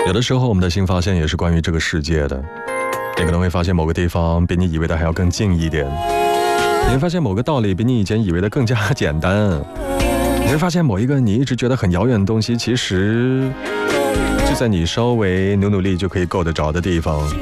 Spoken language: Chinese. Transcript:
有的时候我们的新发现也是关于这个世界的，你可能会发现某个地方比你以为的还要更近一点，你会发现某个道理比你以前以为的更加简单，你会发现某一个你一直觉得很遥远的东西，其实就在你稍微努力就可以够得着的地方。